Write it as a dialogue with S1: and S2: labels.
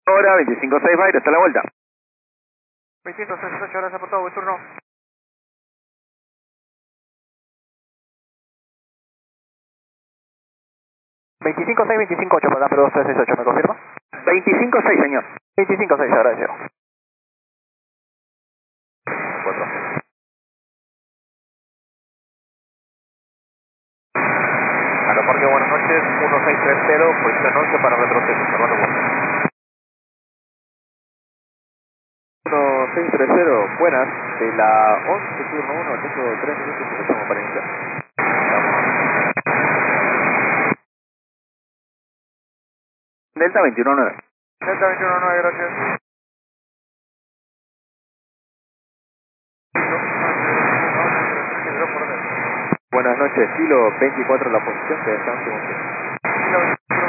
S1: Ahora 25-6 Bayer, hasta la vuelta.
S2: 25-68, gracias por todo, buen turno. 25-6, 25-8, para pero 2368, ¿me confirma?
S1: 25-6, señor.
S2: 25-6, agradecido. 4. Aeroparque, buenas noches, 1630, posición 11 para retroceso, Fernando Gómez. 1630, buenas, de la 11, turno 1, tengo 3 minutos y empezamos para iniciar.
S1: Delta 21-9.
S2: Delta 21-9, gracias. Buenas noches, Kilo 24 la posición, te descanso un segundo.